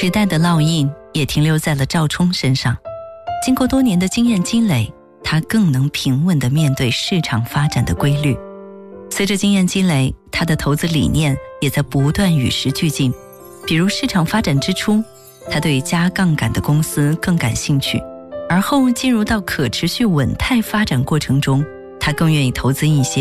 时代的烙印也停留在了赵冲身上。经过多年的经验积累，他更能平稳地面对市场发展的规律。随着经验积累，他的投资理念也在不断与时俱进。比如市场发展之初，他对加杠杆的公司更感兴趣，而后进入到可持续稳态发展过程中，他更愿意投资一些